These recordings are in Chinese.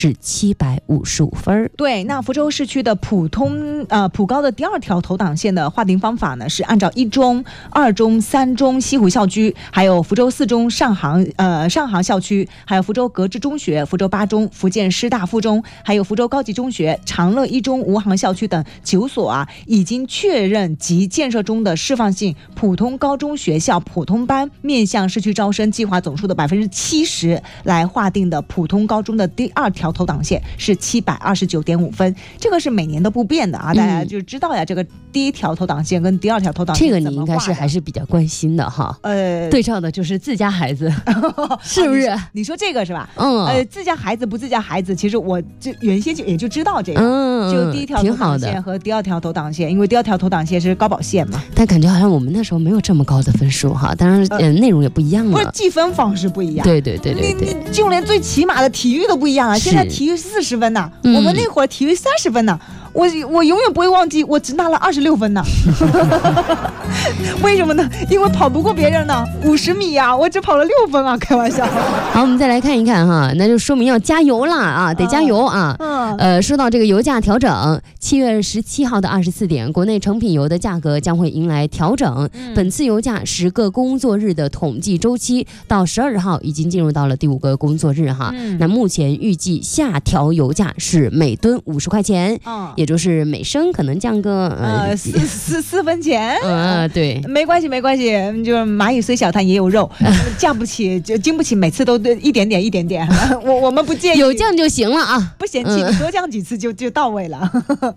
是755分。 对，那福州市区的普高的第2条投档线的划定方法呢，是按照1中、2中、3中西湖校区，还有福州4中上杭校区，还有福州格致中学、福州8中、福建师大附中，还有福州高级中学、长乐1中吴杭校区等9所啊，已经确认及建设中的释放性普通高中学校普通班面向市区招生计划总数的70%来划定的普通高中的第2条投档线是729.5分，这个是每年都不变的啊，大家就知道呀，这个第1条投档线跟第2条投档线这个你应该是还是比较关心的哈。对照的就是自家孩子，是不是？ 你说这个是吧？自家孩子不自家孩子，其实我就原先也就知道这个，就第1条投档线和第2条投档线，因为第2条投档线是高保线嘛。 但感觉好像我们那时候没有这么高的分数哈，当然内容也不一样了， 不是计分方式不一样。 对， 你就连最起码的体育都不一样了，现在体育40分呢，我们那会儿体育30分呢。我永远不会忘记，我只拿了26分呢。为什么呢？因为跑不过别人呢，50米啊，我只跑了6分啊，开玩笑。 好，我们再来看一看哈，那就说明要加油啦啊，得加油啊。说到这个油价调整，7月17号的24点，国内成品油的价格将会迎来调整。本次油价10个工作日的统计周期到12号已经进入到了第5个工作日哈。那目前预计下调油价是每吨50块钱。也就是每升可能降个 4分钱。 对， 没关系，就是蚂蚁虽小它也有肉，降不起就经不起，每次都一点点。我们不介意， 有降就行了啊， 不嫌弃，你多降几次就到位了。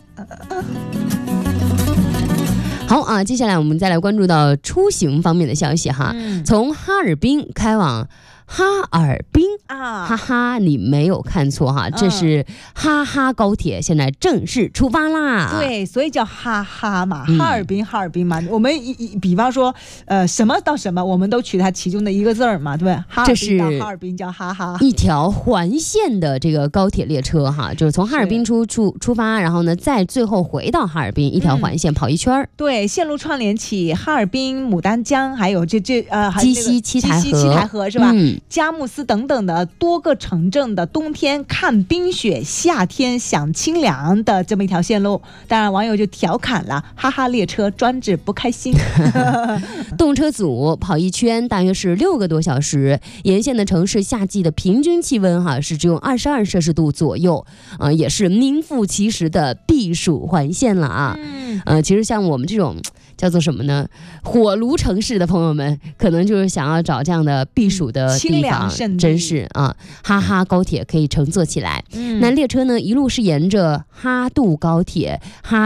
好啊，接下来我们再来关注到出行方面的消息哈。从哈尔滨开往哈尔滨啊，哈哈，你没有看错哈，这是哈哈高铁现在正式出发啦。 对，所以叫哈哈嘛，哈尔滨嘛。我们比方说什么到什么，我们都取它其中的一个字儿嘛，对不对？哈尔滨到哈尔滨叫哈哈。 一条环线的这个高铁列车哈，就是从哈尔滨出发，然后呢再最后回到哈尔滨，一条环线跑一圈。 对，线路串联起哈尔滨、牡丹江，还有鸡西七台河是吧？佳木斯等等的多个城镇的冬天看冰雪，夏天享清凉的这么一条线路，当然网友就调侃了，哈哈列车专治不开心。 动车组跑一圈大约是6个多小时，沿线的城市夏季的平均气温哈是只有22摄氏度左右，也是名副其实的避暑环线了啊。其实像我们这种叫做什么呢？火炉城市的朋友们，可能就是想要找这样的避暑的地方，真是啊，哈哈高铁可以乘坐起来。那列车呢，一路是沿着哈杜高铁、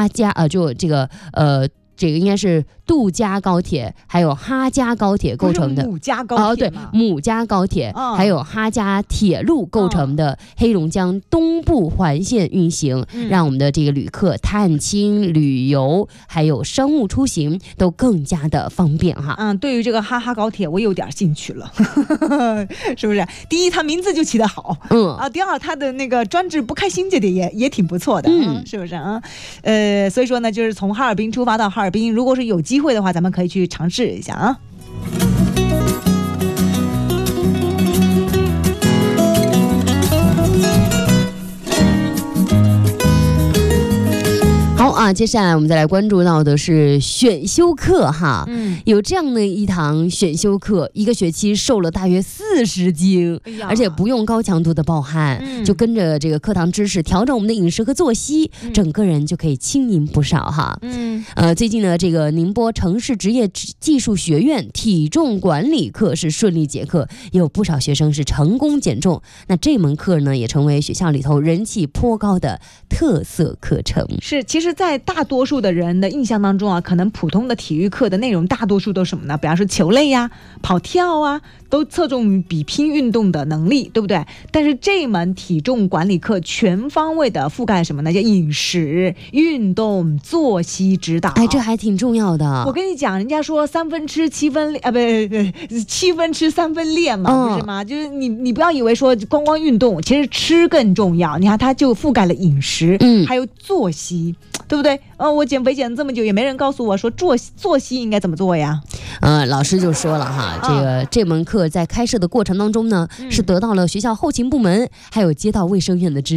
这个应该是杜家高铁，还有哈家高铁构成的母家高铁母家高铁，还有哈家铁路构成的黑龙江东部环线运行，让我们的这个旅客探亲、旅游还有商务出行都更加的方便哈。 对于这个哈哈高铁，我有点兴趣了，是不是？第一，它名字就起得好，第二，它的那个专治不开心这点也挺不错的，是不是啊？所以说呢，就是从哈尔滨出发到哈尔滨，如果是有机会的话，咱们可以去尝试一下啊。 好啊，接下来我们再来关注到的是选修课哈。有这样的一堂选修课，一个学期瘦了大约40斤，而且不用高强度的暴汗，就跟着这个课堂知识调整我们的饮食和作息，整个人就可以轻盈不少哈。最近呢，这个宁波城市职业技术学院体重管理课是顺利结课，也有不少学生是成功减重。那这门课呢，也成为学校里头人气颇高的特色课程。 是，其实在大多数的人的印象当中啊，可能普通的体育课的内容大多数都是什么呢？比方说球类呀、跑跳啊，都侧重比拼运动的能力，对不对？但是这门体重管理课全方位的覆盖什么呢？叫饮食、运动、作息指导。 这还挺重要的。 我跟你讲，人家说3分吃7分练7分吃3分练嘛，不是吗？就是你不要以为说光运动，其实吃更重要。你看它就覆盖了饮食，还有作息。 对不对？我减肥减了这么久，也没人告诉我说作息应该怎么做呀？ 老师就说了哈，这门课在开设的过程当中呢，是得到了学校后勤部门还有街道卫生院的支持。